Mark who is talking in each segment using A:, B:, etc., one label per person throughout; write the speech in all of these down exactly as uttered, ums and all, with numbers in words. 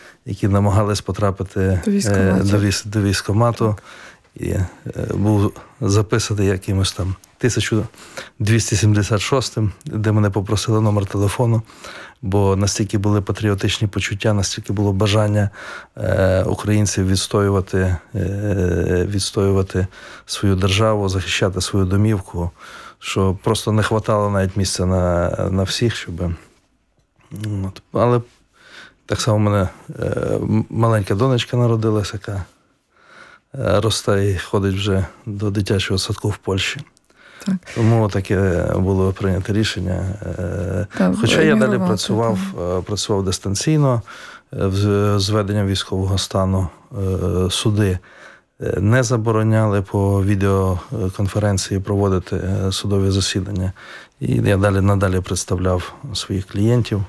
A: які намагались потрапити
B: до військкомату.
A: До військкомату. І був записаний якимось там тисяча двісті сімдесят шостим, де мене попросили номер телефону, бо настільки були патріотичні почуття, настільки було бажання е, українців відстоювати, е, відстоювати свою державу, захищати свою домівку, що просто не хватало навіть місця на, на всіх, щоб... От. Але так само в мене е, маленька донечка народилася, яка росте і ходить вже до дитячого садку в Польщі. Так. Тому таке було прийнято рішення. Так, Хоча я далі працював, так. працював дистанційно з введенням військового стану. Суди не забороняли по відеоконференції проводити судові засідання. І я далі надалі представляв своїх клієнтів.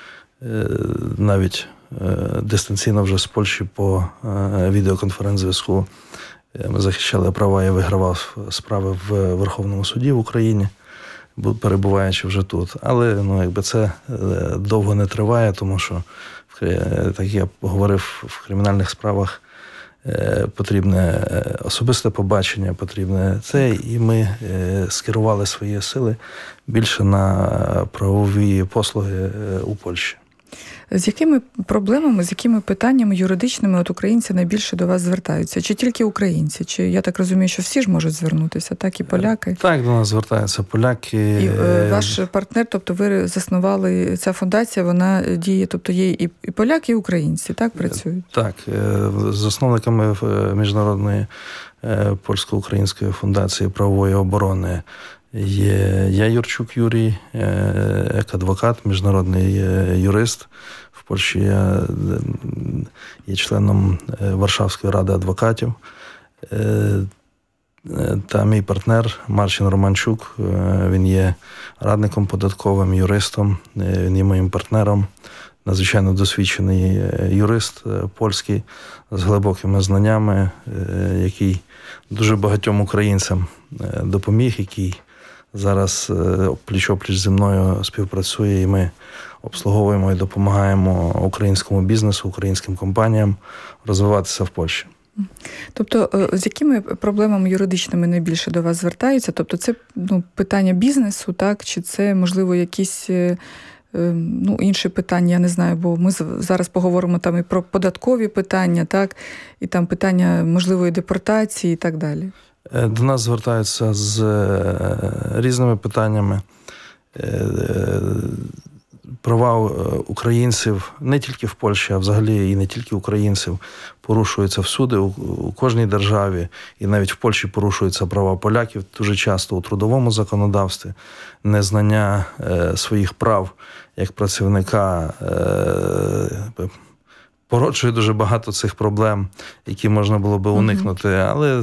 A: Навіть дистанційно вже з Польщі по відеоконференц-зв'язку ми захищали права, я вигравав справи в Верховному суді в Україні, перебуваючи вже тут. Але ну, якби це довго не триває, тому що, так я говорив, в кримінальних справах потрібне особисте побачення, потрібне це, і ми скерували свої сили більше на правові послуги у Польщі.
B: З якими проблемами, з якими питаннями юридичними от українці найбільше до вас звертаються? Чи тільки українці? Чи я так розумію, що всі ж можуть звернутися, так і поляки?
A: Так, до нас звертаються поляки. І
B: е, ваш партнер, тобто ви заснували, ця фундація, вона діє, тобто є і, і поляки, і українці, так працюють?
A: Так, засновниками Міжнародної польсько-української фундації правової оборони є я, Юрчук Юрій, як адвокат, міжнародний юрист. В Польщі я є членом Варшавської ради адвокатів. Та мій партнер Марчин Романчук, він є радником податковим, юристом, він є моїм партнером. Надзвичайно досвідчений юрист польський з глибокими знаннями, який дуже багатьом українцям допоміг, який зараз пліч-опліч зі мною співпрацює, і ми обслуговуємо і допомагаємо українському бізнесу, українським компаніям розвиватися в Польщі.
B: Тобто, з якими проблемами юридичними найбільше до вас звертаються? Тобто це ну, питання бізнесу, так? Чи це, можливо, якісь ну, інші питання, я не знаю, бо ми зараз поговоримо там і про податкові питання, так? І там питання можливої депортації і так далі.
A: До нас звертаються з різними питаннями. Права українців не тільки в Польщі, а взагалі і не тільки українців порушуються всюди, у кожній державі. І навіть в Польщі порушуються права поляків дуже часто у трудовому законодавстві. Незнання своїх прав як працівника породжує дуже багато цих проблем, які можна було би уникнути. Але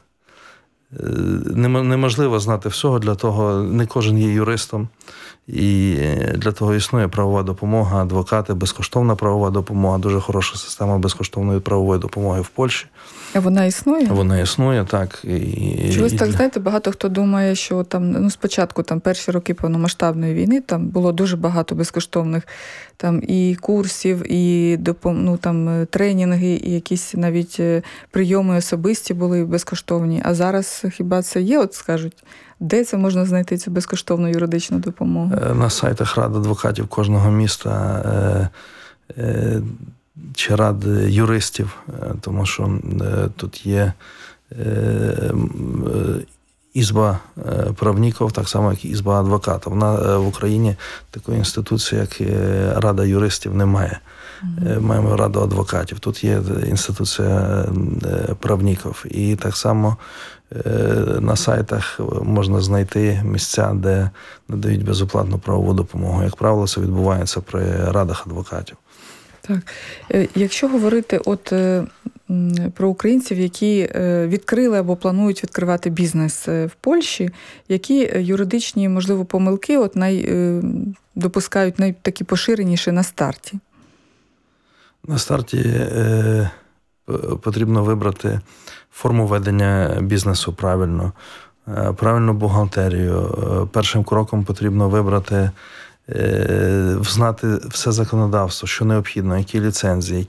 A: неможливо знати всього, для того не кожен є юристом, і для того існує правова допомога, адвокати, безкоштовна правова допомога, дуже хороша система безкоштовної правової допомоги в Польщі.
B: А вона існує?
A: Вона існує, так. І,
B: Чогось
A: і...
B: так, знаєте, багато хто думає, що там, ну, спочатку, там, перші роки повномасштабної війни, там було дуже багато безкоштовних там і курсів, і допом... ну, там, тренінги, і якісь навіть прийоми особисті були безкоштовні. А зараз хіба це є, от скажуть, де це можна знайти цю безкоштовну юридичну допомогу?
A: На сайтах Рад адвокатів кожного міста чи рад юристів, тому що тут є ізба правників, так само, як і ізба адвокатів. В Україні такої інституції, як Рада юристів, немає. Mm-hmm. Маємо Раду адвокатів. Тут є інституція правників. І так само на сайтах можна знайти місця, де надають безоплатну правову допомогу. Як правило, це відбувається при радах адвокатів.
B: Так. Якщо говорити от про українців, які відкрили або планують відкривати бізнес в Польщі, які юридичні, можливо, помилки от най, допускають найтакі поширеніші на старті?
A: На старті е, потрібно вибрати форму ведення бізнесу правильно, е, правильну бухгалтерію. Е, першим кроком потрібно вибрати, е, знати все законодавство, що необхідно, які ліцензії,